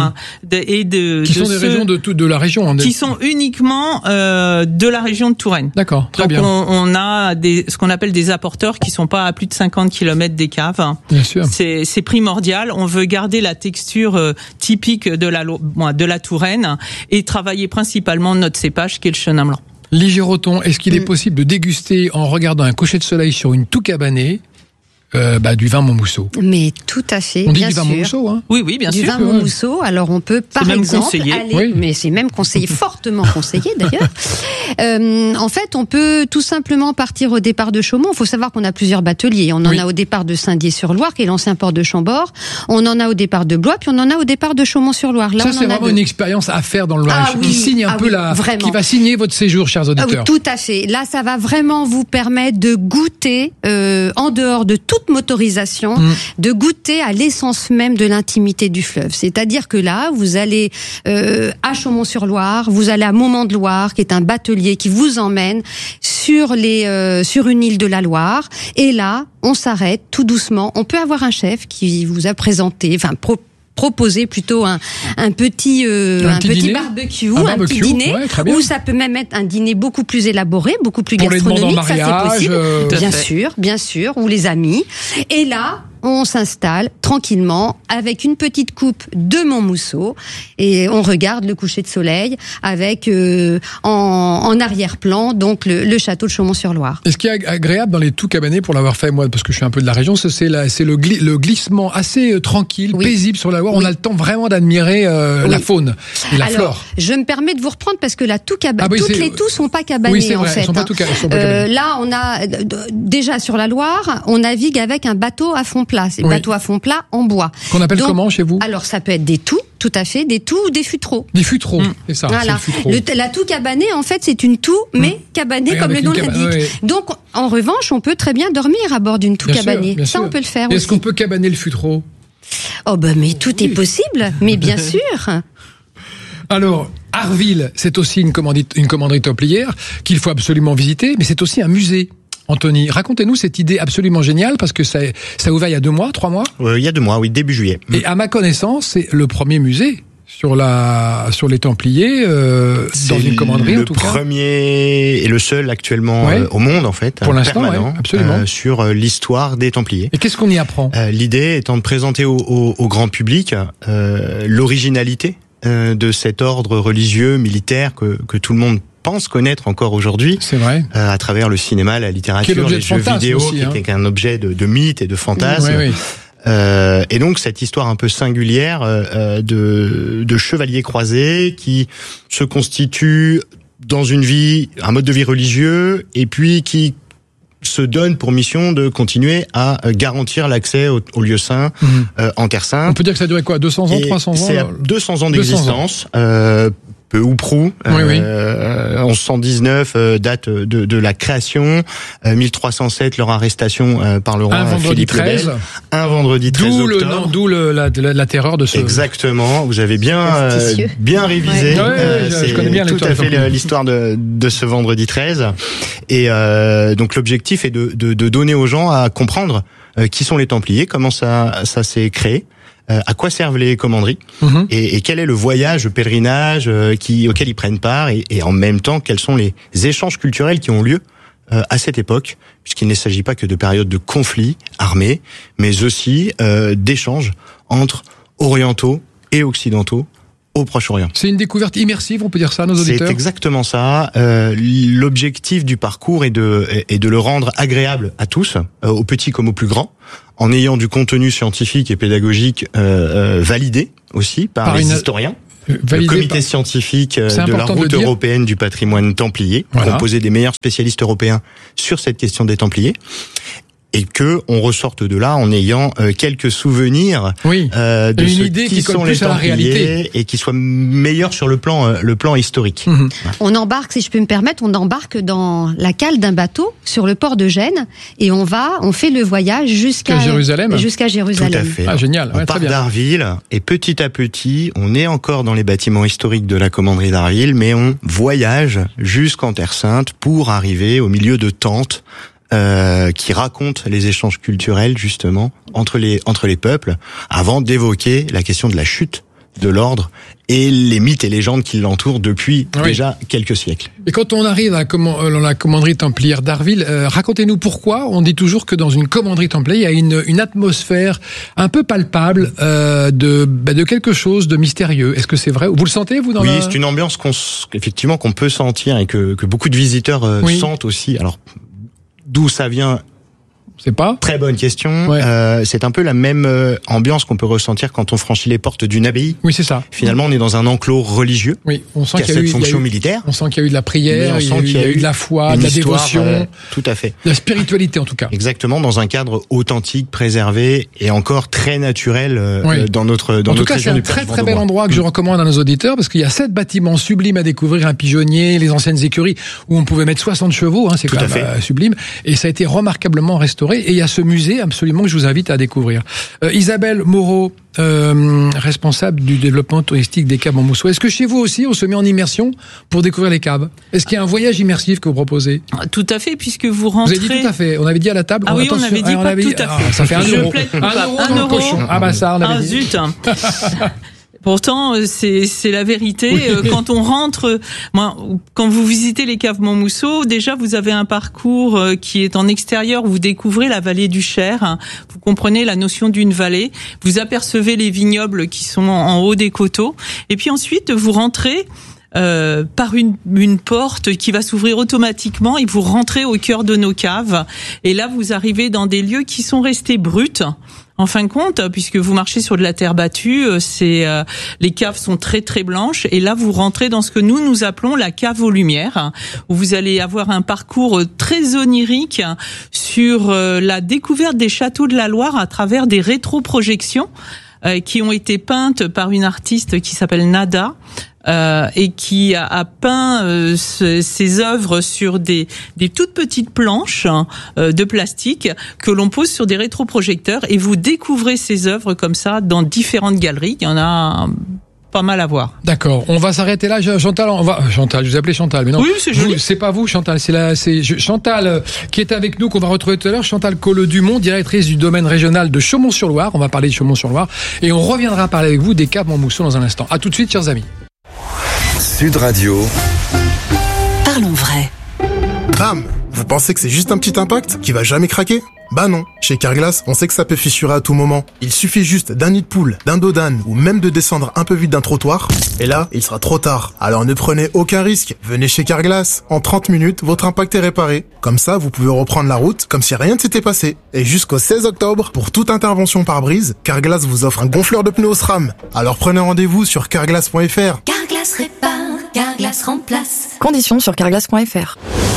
Qui sont des régions de la région, qui sont uniquement de la région de Touraine. D'accord, très bien. On a ce qu'on appelle des apporteurs qui sont pas à plus de 50 km des caves. Bien sûr. C'est primordial. On veut garder la texture typique de la Touraine et travailler principalement notre cépage qui est le chenin blanc. Ligier Roton, est-ce qu'il est possible de déguster en regardant un coucher de soleil sur une toux cabanée du vin Montmousseau? Mais tout à fait. On dit bien du vin sûr. Montmousseau, hein? Oui, bien sûr. Du vin Montmousseau. Alors on peut par exemple aller, mais c'est même conseillé, fortement conseillé d'ailleurs. En fait, on peut tout simplement partir au départ de Chaumont. Il faut savoir qu'on a plusieurs bateliers. On en a au départ de Saint-Dié-sur-Loire, qui est l'ancien port de Chambord. On en a au départ de Blois, puis on en a au départ de Chaumont-sur-Loire. Là, ça, c'est vraiment une expérience à faire dans le Loir-et-Cher, qui signe un peu qui va signer votre séjour, chers auditeurs. Tout à fait. Là, ça va vraiment vous permettre de goûter, en dehors de toute motorisation, de goûter à l'essence même de l'intimité du fleuve. C'est-à-dire que là, vous allez à Chaumont-sur-Loire, vous allez à Momant-de-Loire, qui est un batelier qui vous emmène sur une île de la Loire. Et là, on s'arrête tout doucement. On peut avoir un chef qui vous a présenté, proposer plutôt un petit barbecue, un petit dîner, ou ça peut même être un dîner beaucoup plus élaboré, beaucoup plus gastronomique, ça c'est possible. Bien sûr, ou les amis. Et là, on s'installe tranquillement avec une petite coupe de Montmousseau et on regarde le coucher de soleil avec en arrière-plan donc le château de Chaumont-sur-Loire. Et ce qui est agréable dans les tout cabanets, pour l'avoir fait moi, parce que je suis un peu de la région, c'est le glissement assez tranquille, paisible sur la Loire. On a le temps vraiment d'admirer la faune et la flore. Je me permets de vous reprendre parce que toutes les toux sont pas cabanés, c'est vrai, en fait. Elles sont pas cabanés. Là, on a déjà sur la Loire, on navigue avec un bateau à fond plat. C'est bateau à fond plat en bois. Qu'on appelle comment chez vous? Alors ça peut être des toux, tout à fait, des toux ou des futreaux. Des futreaux, c'est ça. Voilà. La toux cabanée, en fait, c'est une toux, mais cabanée comme le nom l'indique. Donc, en revanche, on peut très bien dormir à bord d'une toux cabanée. Ça, on peut le faire aussi. Est-ce qu'on peut cabaner le futreau? Oh mais tout est possible, mais bien sûr. Alors, Arville, c'est aussi une commanderie templière qu'il faut absolument visiter, mais c'est aussi un musée. Anthony, racontez-nous cette idée absolument géniale, parce que ça a ouvert il y a 2 mois, 3 mois? Il y a 2 mois, oui, début juillet. Et à ma connaissance, c'est le premier musée sur les Templiers, dans une commanderie en tout cas. C'est le premier et le seul actuellement au monde, en fait, pour l'instant, permanent, absolument. sur l'histoire des Templiers. Et qu'est-ce qu'on y apprend? L'idée étant de présenter au grand public l'originalité de cet ordre religieux, militaire que tout le monde pense connaître encore aujourd'hui. C'est vrai. À travers le cinéma, la littérature, les jeux vidéo, qui était qu'un objet de mythe et de fantasme. Oui. Et donc cette histoire un peu singulière de chevaliers croisés qui se constituent dans un mode de vie religieux, et puis qui se donne pour mission de continuer à garantir l'accès au lieu saint en Terre Sainte. On peut dire que ça a duré quoi, 200 ans, 300 ans? C'est 200 ans d'existence. Peu ou prou. 1119 date de la création, 1307 leur arrestation par le roi Philippe le Bel. Un vendredi 13 octobre. D'où la terreur de ce... Exactement, vous avez bien révisé. Je connais bien tout à fait l'histoire de ce vendredi 13. Et donc l'objectif est de donner aux gens à comprendre qui sont les Templiers, comment ça s'est créé. À quoi servent les commanderies et quel est le voyage, le pèlerinage auquel ils prennent part, et en même temps quels sont les échanges culturels qui ont lieu à cette époque, puisqu'il ne s'agit pas que de périodes de conflits armés, mais aussi d'échanges entre orientaux et occidentaux au Proche-Orient. C'est une découverte immersive, on peut dire ça à nos auditeurs? C'est exactement ça. L'objectif du parcours est de le rendre agréable à tous, aux petits comme aux plus grands, en ayant du contenu scientifique et pédagogique validé aussi par les historiens. Le comité scientifique de la route européenne du patrimoine templier, composé des meilleurs spécialistes européens sur cette question des Templiers. Et que on ressorte de là en ayant quelques souvenirs de une idée qui sont les Templiers et qui soient meilleurs sur le plan historique. On embarque, si je peux me permettre, dans la cale d'un bateau sur le port de Gênes, et on fait le voyage jusqu'à Jérusalem. Tout à fait. Ah, génial. On part d'Arville, et petit à petit, on est encore dans les bâtiments historiques de la commanderie d'Arville, mais on voyage jusqu'en Terre Sainte pour arriver au milieu de tentes qui racontent les échanges culturels justement entre les peuples, avant d'évoquer la question de la chute de l'ordre et les mythes et légendes qui l'entourent depuis déjà quelques siècles. Et quand on arrive dans la commanderie templière d'Arville, racontez-nous pourquoi on dit toujours que dans une commanderie templière, il y a une atmosphère un peu palpable de quelque chose de mystérieux. Est-ce que c'est vrai? Vous le sentez, vous, Oui, c'est une ambiance effectivement qu'on peut sentir et que beaucoup de visiteurs sentent aussi. Alors, d'où ça vient? C'est pas très bonne question. C'est un peu la même ambiance qu'on peut ressentir quand on franchit les portes d'une abbaye. Oui, c'est ça. Finalement, on est dans un enclos religieux. Oui, on sent qu'il y a cette fonction militaire. On sent qu'il y a eu de la prière, il y a eu de la foi, de la dévotion. Tout à fait. De la spiritualité, en tout cas. Exactement, dans un cadre authentique, préservé et encore très naturel dans notre région. En tout cas, c'est un très très bel endroit que je recommande à nos auditeurs, parce qu'il y a 7 bâtiments sublimes à découvrir, un pigeonnier, les anciennes écuries où on pouvait mettre 60 chevaux, c'est quand même sublime, et ça a été remarquablement restauré. Et il y a ce musée absolument que je vous invite à découvrir. Isabelle Moreau, responsable du développement touristique des caves Montmousseau. Est-ce que chez vous aussi on se met en immersion pour découvrir les caves? Est-ce qu'il y a un voyage immersif que vous proposez? Tout à fait, puisque vous rentrez... Vous avez dit tout à fait, on avait dit à la table... Ah oui, on avait dit pas tout à fait. Ça fait 1 euro. 1 euro. Ah bah ça, on avait dit. Zut. Pourtant, c'est la vérité. Quand on rentre, quand vous visitez les caves Montmousseau, déjà vous avez un parcours qui est en extérieur. Vous découvrez la vallée du Cher. Vous comprenez la notion d'une vallée. Vous apercevez les vignobles qui sont en haut des coteaux. Et puis ensuite, vous rentrez par une porte qui va s'ouvrir automatiquement et vous rentrez au cœur de nos caves. Et là, vous arrivez dans des lieux qui sont restés bruts. En fin de compte, puisque vous marchez sur de la terre battue, les caves sont très très blanches. Et là, vous rentrez dans ce que nous appelons la cave aux lumières, où vous allez avoir un parcours très onirique sur la découverte des châteaux de la Loire à travers des rétroprojections qui ont été peintes par une artiste qui s'appelle Nada. Et qui a peint ses œuvres sur des toutes petites planches de plastique que l'on pose sur des rétroprojecteurs et vous découvrez ces œuvres comme ça dans différentes galeries. Il y en a pas mal à voir. D'accord, on va s'arrêter là. Chantal, Chantal, je vous appelais Chantal, mais non. Oui, c'est joli. C'est pas vous, Chantal, c'est Chantal qui est avec nous, qu'on va retrouver tout à l'heure. Chantal Colleux-Dumont, directrice du domaine régional de Chaumont-sur-Loire. On va parler de Chaumont-sur-Loire et on reviendra parler avec vous des caves Montmousseau dans un instant. À tout de suite, chers amis. Sud Radio. Parlons vrai. Bam! Vous pensez que c'est juste un petit impact qui va jamais craquer? Bah non. Chez Carglass, on sait que ça peut fissurer à tout moment. Il suffit juste d'un nid de poule, d'un dos d'âne ou même de descendre un peu vite d'un trottoir. Et là, il sera trop tard. Alors ne prenez aucun risque. Venez chez Carglass. En 30 minutes, votre impact est réparé. Comme ça, vous pouvez reprendre la route comme si rien ne s'était passé. Et jusqu'au 16 octobre, pour toute intervention pare-brise, Carglass vous offre un gonfleur de pneus au SRAM. Alors prenez rendez-vous sur carglass.fr. Carglass répare, Carglass remplace. Conditions sur carglass.fr.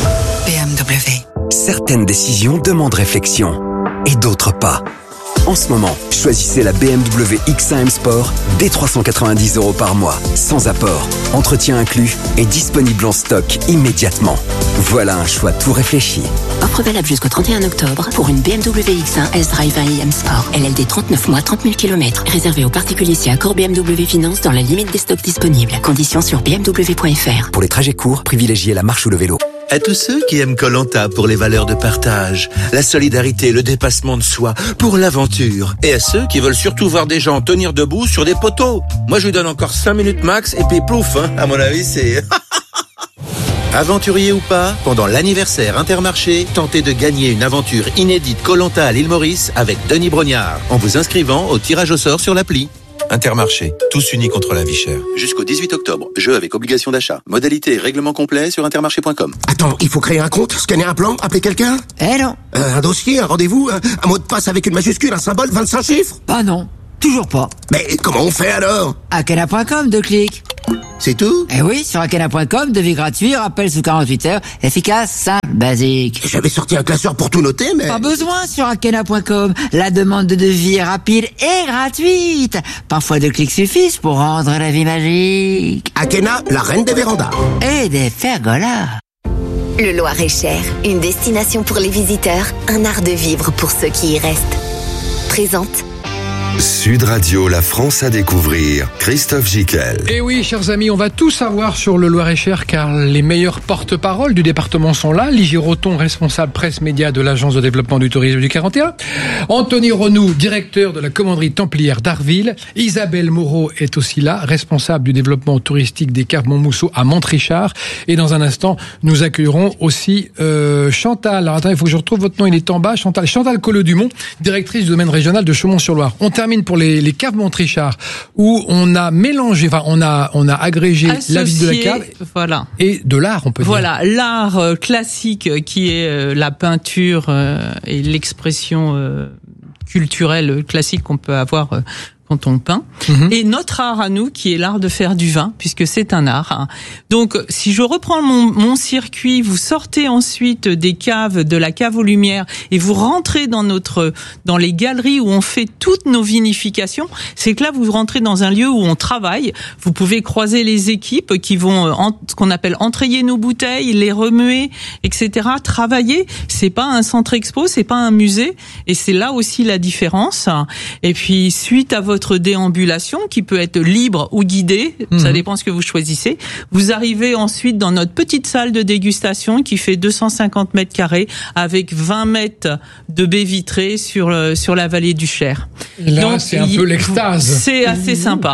BMW. Certaines décisions demandent réflexion et d'autres pas. En ce moment, choisissez la BMW X1 M Sport dès 390 € par mois, sans apport, entretien inclus et disponible en stock immédiatement. Voilà un choix tout réfléchi. Offre valable jusqu'au 31 octobre pour une BMW X1 S-Drive 1 M Sport. LLD 39 mois, 30 000 km. Réservé aux particuliers si accord BMW Finance dans la limite des stocks disponibles. Conditions sur bmw.fr. Pour les trajets courts, privilégiez la marche ou le vélo. À tous ceux qui aiment Koh-Lanta pour les valeurs de partage, la solidarité, le dépassement de soi, pour l'aventure. Et à ceux qui veulent surtout voir des gens tenir debout sur des poteaux. Moi, je lui donne encore 5 minutes max et puis plouf, hein. À mon avis, c'est... Aventurier ou pas, pendant l'anniversaire Intermarché, tentez de gagner une aventure inédite Koh-Lanta à l'île Maurice avec Denis Brognard, en vous inscrivant au tirage au sort sur l'appli. Intermarché, tous unis contre la vie chère. Jusqu'au 18 octobre, jeu avec obligation d'achat. Modalité et règlement complet sur intermarché.com. Attends, il faut créer un compte, scanner un plan, appeler quelqu'un? Non. Un dossier, un rendez-vous, un mot de passe avec une majuscule, un symbole, 25 chiffres? Bah non, toujours pas. Mais comment on fait alors? Akena.com, 2 clics. C'est tout? Eh oui, sur Akena.com, devis gratuit, rappel sous 48 heures, efficace, simple, basique. J'avais sorti un classeur pour tout noter, mais... Pas besoin sur Akena.com. La demande de devis est rapide et gratuite. Parfois 2 clics suffisent pour rendre la vie magique. Akena, la reine des vérandas. Et des pergolas. Le Loir-et-Cher, une destination pour les visiteurs, un art de vivre pour ceux qui y restent. Présente Sud Radio, la France à découvrir. Christophe Gicquel. Et oui, chers amis, on va tout savoir sur le Loir-et-Cher car les meilleurs porte-parole du département sont là. Ligier Roton, responsable presse média de l'Agence de développement du tourisme du 41. Anthony Renou, directeur de la commanderie templière d'Arville. Isabelle Moreau est aussi là, responsable du développement touristique des caves Montmousseau à Montrichard. Et dans un instant, nous accueillerons aussi Chantal. Alors attendez, il faut que je retrouve votre nom, il est en bas. Chantal Colleux-Dumont, directrice du domaine régional de Chaumont-sur-Loire. On termine pour les caves Montrichard où on a mélangé, enfin on a agrégé la vie de la cave, voilà, et de l'art, on peut dire. Voilà, l'art classique qui est la peinture et l'expression culturelle classique qu'on peut avoir quand on peint, et notre art à nous qui est l'art de faire du vin, puisque c'est un art. Donc si je reprends mon circuit, vous sortez ensuite des caves, de la cave aux lumières, et vous rentrez dans les galeries où on fait toutes nos vinifications, c'est que là vous rentrez dans un lieu où on travaille, vous pouvez croiser les équipes qui vont ce qu'on appelle entrailler nos bouteilles, les remuer, etc. Travailler, c'est pas un centre expo, c'est pas un musée, et c'est là aussi la différence. Et puis suite à votre déambulation, qui peut être libre ou guidée, ça dépend ce que vous choisissez. Vous arrivez ensuite dans notre petite salle de dégustation qui fait 250 mètres carrés avec 20 mètres de baies vitrées sur la vallée du Cher. Et là, donc, c'est un peu l'extase. C'est assez sympa.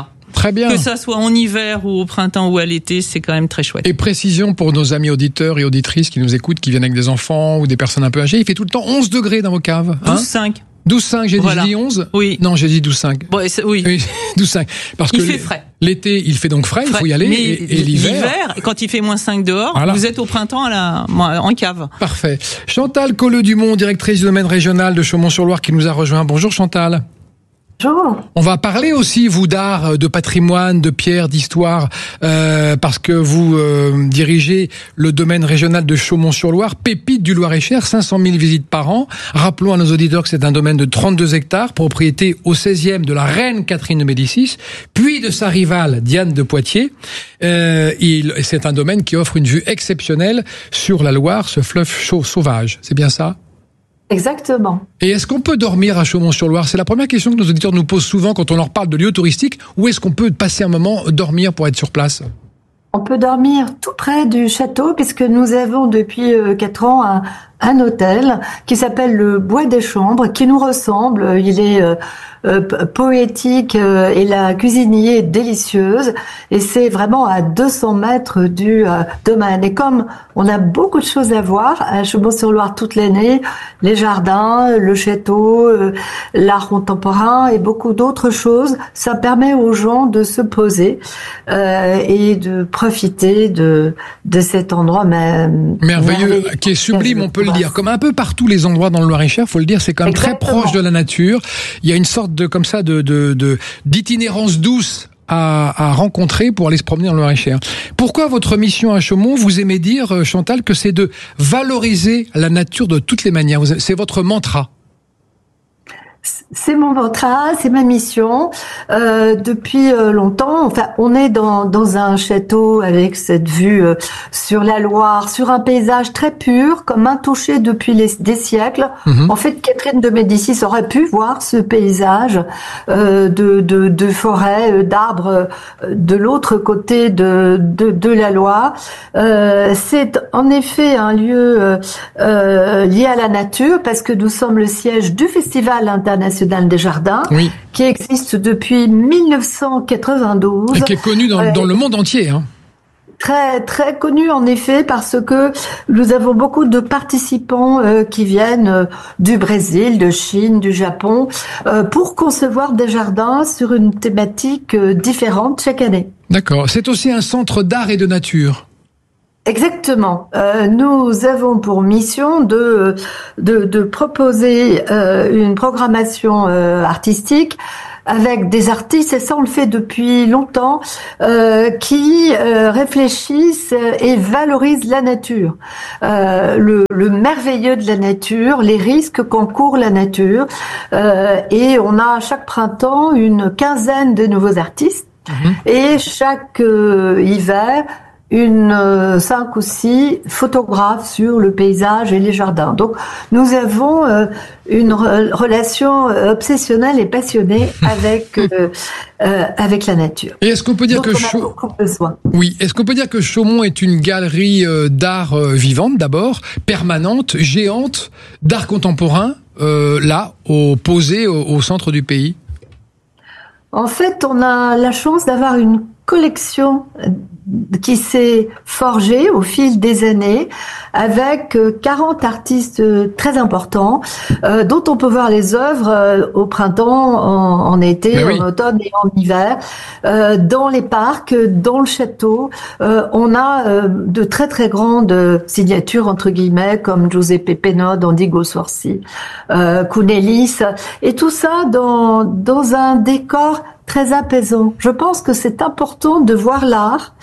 Très bien. Que ça soit en hiver ou au printemps ou à l'été, c'est quand même très chouette. Et précision pour nos amis auditeurs et auditrices qui nous écoutent, qui viennent avec des enfants ou des personnes un peu âgées, il fait tout le temps 11 degrés dans vos caves. 12,5. 12,5, j'ai dit 11 ? Oui. Non, j'ai dit 12,5. Bon, oui. 12,5. Parce que il fait frais. L'été, il fait donc frais, il faut y aller. Mais et l'hiver, quand il fait -5 dehors, vous êtes au printemps en cave. Parfait. Chantal Colleux-Dumont, directrice du domaine régional de Chaumont-sur-Loire, qui nous a rejoint. Bonjour Chantal. Bonjour. On va parler aussi, vous, d'art, de patrimoine, de pierre, d'histoire, parce que vous dirigez le domaine régional de Chaumont-sur-Loire, pépite du Loir-et-Cher, 500 000 visites par an. Rappelons à nos auditeurs que c'est un domaine de 32 hectares, propriété au 16e de la reine Catherine de Médicis, puis de sa rivale Diane de Poitiers. C'est un domaine qui offre une vue exceptionnelle sur la Loire, ce fleuve sauvage. C'est bien ça ? Exactement. Et est-ce qu'on peut dormir à Chaumont-sur-Loire ? C'est la première question que nos auditeurs nous posent souvent quand on leur parle de lieux touristiques. Où est-ce qu'on peut passer un moment, dormir pour être sur place ? On peut dormir tout près du château puisque nous avons depuis 4 ans un hôtel qui s'appelle le Bois des Chambres, qui nous ressemble. Il est poétique et la cuisine y est délicieuse. Et c'est vraiment à 200 mètres du domaine. Et comme on a beaucoup de choses à voir à Chaumont-sur-Loire toute l'année, les jardins, le château, l'art contemporain et beaucoup d'autres choses, ça permet aux gens de se poser et de profiter de cet endroit merveilleux, qui est sublime, on peut le dire. Comme un peu partout les endroits dans le Loir-et-Cher, faut le dire, c'est quand même très proche de la nature. Il y a une sorte d'itinérance douce à rencontrer pour aller se promener dans le Loir-et-Cher. Pourquoi votre mission à Chaumont, vous aimez dire, Chantal, que c'est de valoriser la nature de toutes les manières ? C'est votre mantra. C'est mon mantra, c'est ma mission. Depuis longtemps, enfin, on est dans un château avec cette vue sur la Loire, sur un paysage très pur, comme intouché depuis des siècles. En fait, Catherine de Médicis aurait pu voir ce paysage de forêt, d'arbres de l'autre côté de la Loire. C'est en effet un lieu lié à la nature parce que nous sommes le siège du Festival international des jardins, qui existe depuis 1992. Et qui est connu dans le monde entier. Hein. Très, très connu en effet parce que nous avons beaucoup de participants qui viennent du Brésil, de Chine, du Japon, pour concevoir des jardins sur une thématique différente chaque année. D'accord. C'est aussi un centre d'art et de nature. Exactement. Nous avons pour mission de proposer une programmation artistique avec des artistes, et ça on le fait depuis longtemps, qui réfléchissent et valorisent la nature, le merveilleux de la nature, les risques qu'encourt la nature, et on a chaque printemps une quinzaine de nouveaux artistes, et chaque hiver 5 ou 6 photographes sur le paysage et les jardins. Donc, nous avons une relation obsessionnelle et passionnée avec la nature. Et est-ce qu'on peut dire est-ce qu'on peut dire que Chaumont est une galerie d'art vivante d'abord, permanente, géante, d'art contemporain, posée au centre du pays? En fait, on a la chance d'avoir une collection qui s'est forgée au fil des années avec 40 artistes très importants dont on peut voir les œuvres au printemps, en été, en automne et en hiver, dans les parcs, dans le château. On a de très très grandes signatures entre guillemets comme Giuseppe Penaud, Indigo Sforzi, Kounelis, et tout ça dans un décor très apaisant. Je pense que c'est important de voir l'art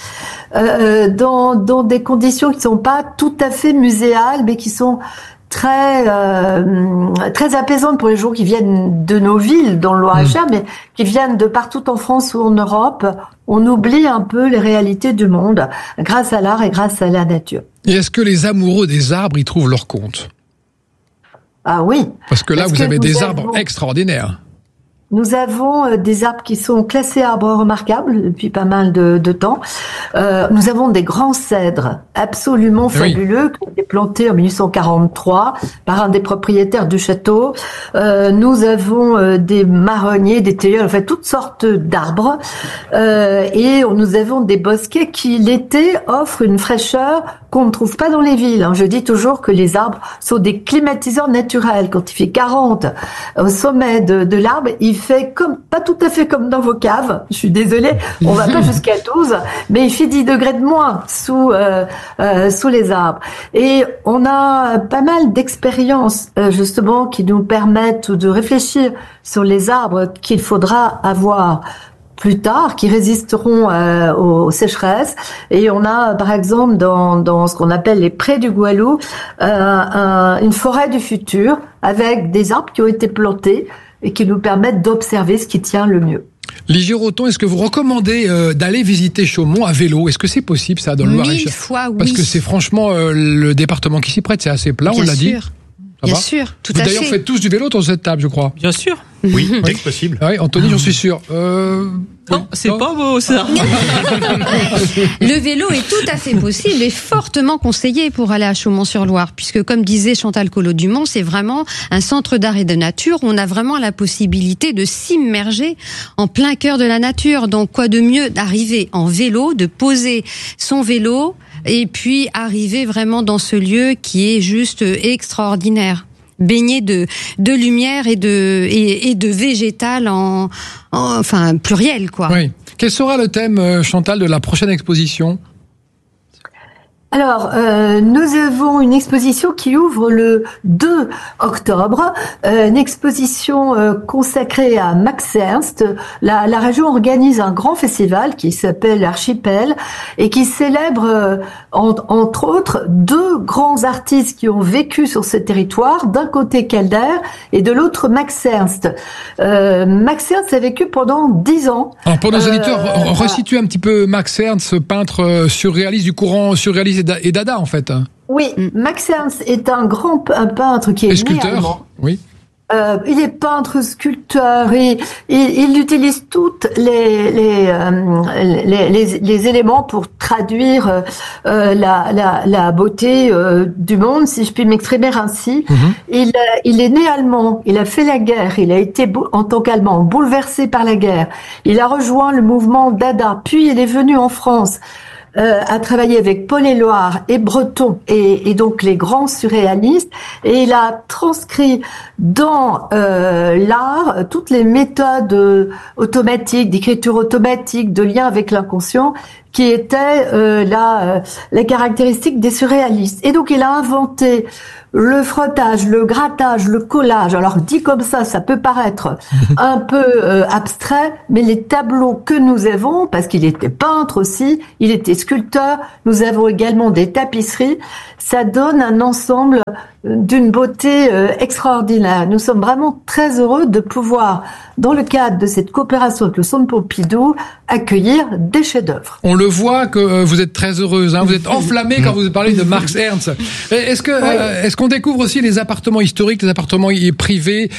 dans des conditions qui ne sont pas tout à fait muséales, mais qui sont très apaisantes pour les gens qui viennent de nos villes dans le Loir-et-Cher, mais qui viennent de partout en France ou en Europe. On oublie un peu les réalités du monde grâce à l'art et grâce à la nature. Et est-ce que les amoureux des arbres y trouvent leur compte ? Ah oui. Parce que là, vous avez des arbres extraordinaires. Nous avons des arbres qui sont classés arbres remarquables depuis pas mal de temps. Nous avons des grands cèdres absolument fabuleux qui ont été plantés en 1843 par un des propriétaires du château. Nous avons des marronniers, des tilleuls, en fait toutes sortes d'arbres. Et nous avons des bosquets qui l'été offrent une fraîcheur qu'on ne trouve pas dans les villes. Je dis toujours que les arbres sont des climatiseurs naturels. Quand il fait 40 au sommet de l'arbre, il fait pas tout à fait comme dans vos caves. Je suis désolée, on va pas jusqu'à 12, mais il fait 10 degrés de moins sous les arbres. Et on a pas mal d'expériences, justement, qui nous permettent de réfléchir sur les arbres qu'il faudra avoir plus tard, qui résisteront aux sécheresses. Et on a, par exemple, dans ce qu'on appelle les prés du Goualou, une forêt du futur avec des arbres qui ont été plantés et qui nous permettent d'observer ce qui tient le mieux. Ligie Roton, est-ce que vous recommandez d'aller visiter Chaumont à vélo ? Est-ce que c'est possible, ça, dans le Loir-et-Cher ? 1000 fois, oui. Parce que c'est franchement le département qui s'y prête, c'est assez plat, on l'a dit. Bien sûr, tout à fait. D'ailleurs, faites tous du vélo dans cette table, je crois. Bien sûr. Oui, dès que possible. Oui, Anthony, j'en suis sûr. Non, c'est pas beau, ça. Le vélo est tout à fait possible et fortement conseillé pour aller à Chaumont-sur-Loire, puisque, comme disait Chantal Collot-Dumont, c'est vraiment un centre d'art et de nature où on a vraiment la possibilité de s'immerger en plein cœur de la nature. Donc, quoi de mieux d'arriver en vélo, de poser son vélo, et puis arriver vraiment dans ce lieu qui est juste extraordinaire, baigné de lumière et de végétal enfin pluriel, quoi. Oui. Quel sera le thème, Chantal, de la prochaine exposition ? Alors, nous avons une exposition qui ouvre le 2 octobre, une exposition consacrée à Max Ernst. La région organise un grand festival qui s'appelle Archipel et qui célèbre, entre autres, 2 grands artistes qui ont vécu sur ce territoire. D'un côté Calder et de l'autre Max Ernst. Max Ernst a vécu pendant 10 ans. Alors, pour nos auditeurs, resituez un petit peu Max Ernst, peintre surréaliste du courant surréaliste et Dada, en fait. Oui, Max Ernst est un peintre qui est sculpteur. Oui. Il est peintre, sculpteur, et il utilise toutes les éléments pour traduire la beauté du monde, si je puis m'exprimer ainsi. Mm-hmm. Il est né allemand, il a fait la guerre, il a été en tant qu'Allemand bouleversé par la guerre. Il a rejoint le mouvement Dada, puis il est venu en France. A travaillé avec Paul Éluard et Breton et donc les grands surréalistes, et il a transcrit dans l'art toutes les méthodes automatiques, d'écriture automatique, de lien avec l'inconscient qui étaient la caractéristique des surréalistes. Et donc il a inventé le frottage, le grattage, le collage. Alors dit comme ça peut paraître un peu abstrait, mais les tableaux que nous avons, parce qu'il était peintre aussi, il était sculpteur, nous avons également des tapisseries, ça donne un ensemble d'une beauté extraordinaire. Nous sommes vraiment très heureux de pouvoir, dans le cadre de cette coopération avec le Centre Pompidou, accueillir des chefs-d'œuvre. On le voit que vous êtes très heureuse, hein, vous êtes enflammée quand vous parlez de Max Ernst. Est-ce qu'on découvre aussi les appartements historiques, les appartements privés,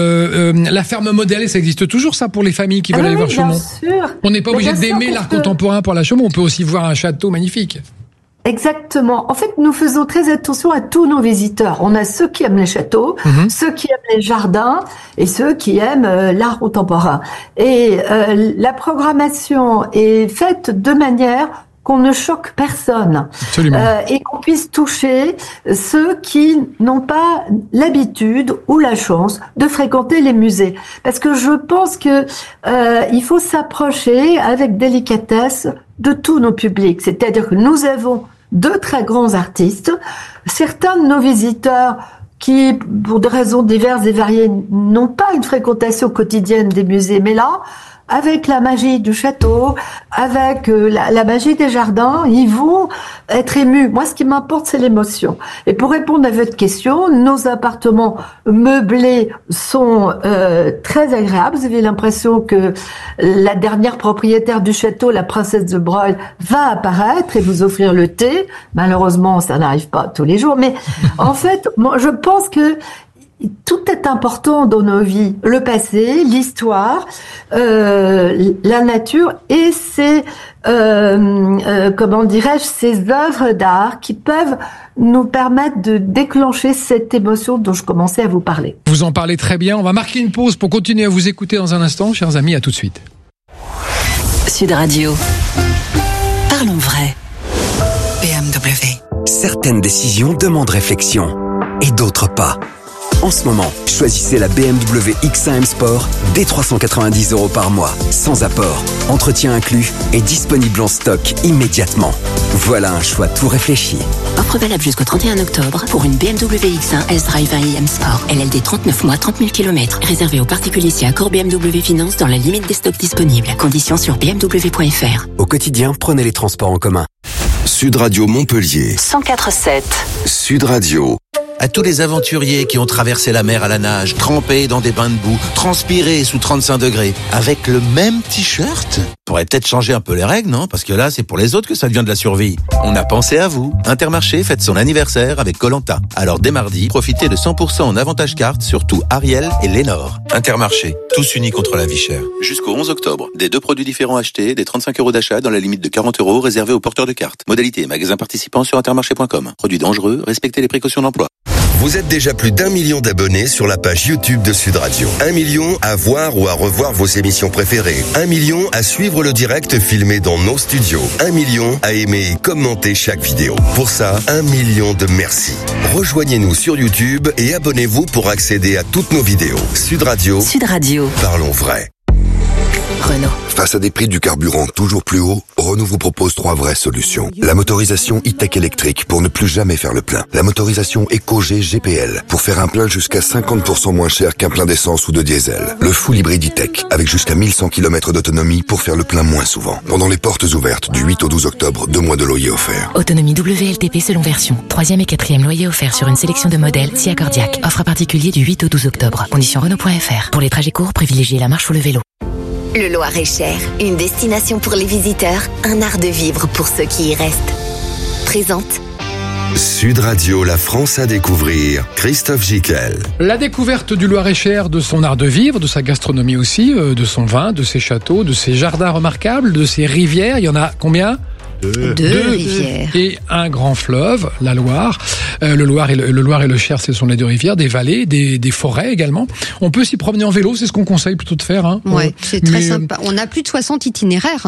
la ferme modèle, ça existe toujours, ça, pour les familles qui veulent aller voir Chaumont ? Bien sûr. On n'est pas obligé d'aimer l'art contemporain pour la Chaumont, on peut aussi voir un château magnifique. Exactement. En fait, nous faisons très attention à tous nos visiteurs. On a ceux qui aiment les châteaux, ceux qui aiment les jardins et ceux qui aiment l'art contemporain. Et la programmation est faite de manière qu'on ne choque personne et qu'on puisse toucher ceux qui n'ont pas l'habitude ou la chance de fréquenter les musées. Parce que je pense que il faut s'approcher avec délicatesse de tous nos publics. C'est-à-dire que nous avons 2 très grands artistes. Certains de nos visiteurs qui, pour des raisons diverses et variées, n'ont pas une fréquentation quotidienne des musées, mais là, avec la magie du château, avec la magie des jardins, ils vont être émus. Moi, ce qui m'importe, c'est l'émotion. Et pour répondre à votre question, nos appartements meublés sont très agréables. Vous avez l'impression que la dernière propriétaire du château, la princesse de Broglie, va apparaître et vous offrir le thé. Malheureusement, ça n'arrive pas tous les jours. Mais en fait, moi, je pense que tout est important dans nos vies. Le passé, l'histoire, la nature et ces ces œuvres d'art qui peuvent nous permettre de déclencher cette émotion dont je commençais à vous parler. Vous en parlez très bien. On va marquer une pause pour continuer à vous écouter dans un instant. Chers amis, à tout de suite. Sud Radio. Parlons vrai. BMW. Certaines décisions demandent réflexion et d'autres pas. En ce moment, choisissez la BMW X1 M Sport dès 390 € par mois, sans apport, entretien inclus et disponible en stock immédiatement. Voilà un choix tout réfléchi. Offre valable jusqu'au 31 octobre pour une BMW X1 S-Drive 1 IM Sport. LLD 39 mois, 30 000 km. Réservé aux particuliers si accord BMW Finance dans la limite des stocks disponibles. Conditions sur bmw.fr. Au quotidien, prenez les transports en commun. Sud Radio Montpellier. 104.7. Sud Radio. À tous les aventuriers qui ont traversé la mer à la nage, trempés dans des bains de boue, transpirés sous 35 degrés, avec le même t-shirt. Pourrait peut-être changer un peu les règles, non? Parce que là, c'est pour les autres que ça devient de la survie. On a pensé à vous. Intermarché fête son anniversaire avec Koh-Lanta. Alors dès mardi, profitez de 100% en avantage carte sur tout Ariel et Lénore. Intermarché, tous unis contre la vie chère. Jusqu'au 11 octobre, des 2 produits différents achetés, des 35 € d'achat dans la limite de 40 € réservés aux porteurs de cartes. Modalité et magasins participants sur intermarché.com. Produits dangereux, respectez les précautions d'emploi. Vous êtes déjà plus d'1 million d'abonnés sur la page YouTube de Sud Radio. 1 million à voir ou à revoir vos émissions préférées. 1 million à suivre le direct filmé dans nos studios. 1 million à aimer et commenter chaque vidéo. Pour ça, 1 million de merci. Rejoignez-nous sur YouTube et abonnez-vous pour accéder à toutes nos vidéos. Sud Radio. Sud Radio. Parlons vrai. Renault. Face à des prix du carburant toujours plus hauts, Renault vous propose 3 vraies solutions. La motorisation e-tech électrique pour ne plus jamais faire le plein. La motorisation EcoG GPL pour faire un plein jusqu'à 50% moins cher qu'un plein d'essence ou de diesel. Le full hybride e-tech avec jusqu'à 1100 km d'autonomie pour faire le plein moins souvent. Pendant les portes ouvertes du 8 au 12 octobre, 2 mois de loyer offert. Autonomie WLTP selon version. 3e et 4e loyer offert sur une sélection de modèles si accordiaque. Offre à particulier du 8 au 12 octobre. Conditions Renault.fr. Pour les trajets courts, privilégiez la marche ou le vélo. Le Loir-et-Cher, une destination pour les visiteurs, un art de vivre pour ceux qui y restent. Présente Sud Radio, la France à découvrir. Christophe Gicquel. La découverte du Loir-et-Cher, de son art de vivre, de sa gastronomie aussi, de son vin, de ses châteaux, de ses jardins remarquables, de ses rivières. Il y en a combien ? Deux rivières. Et un grand fleuve, la Loire. Le Loir et le Cher, ce sont les 2 rivières, des vallées, des forêts également. On peut s'y promener en vélo, c'est ce qu'on conseille plutôt de faire. Hein. Ouais, c'est très sympa. On a plus de 60 itinéraires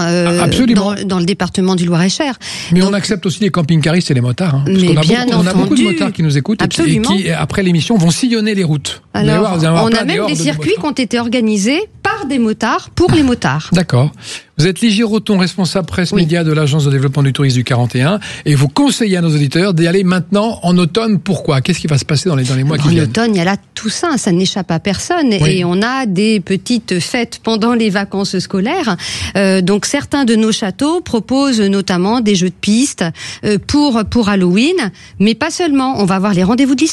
dans le département du Loir-et-Cher. Mais donc, on accepte aussi les camping-caristes et les motards. Hein, parce on a beaucoup de motards qui nous écoutent et qui, après l'émission, vont sillonner les routes. Alors, on a même des circuits qui ont été organisés par des motards pour les motards. D'accord. Vous êtes Ligie Roton, responsable presse média de l'Agence de développement du tourisme du 41, et vous conseillez à nos auditeurs d'y aller maintenant en automne. Pourquoi ? Qu'est-ce qui va se passer dans les mois qui viennent ? En automne, il y a la Toussaint, ça n'échappe à personne, et on a des petites fêtes pendant les vacances scolaires. Donc certains de nos châteaux proposent notamment des jeux de piste pour Halloween, mais pas seulement. On va avoir les rendez-vous de